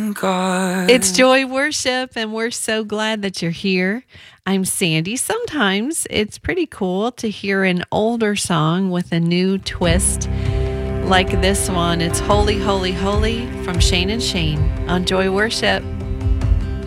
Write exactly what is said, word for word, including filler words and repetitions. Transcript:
God. It's Joy Worship, and we're so glad that you're here. I'm Sandy. Sometimes it's pretty cool to hear an older song with a new twist, like this one. It's Holy, Holy, Holy from Shane and Shane on Joy Worship.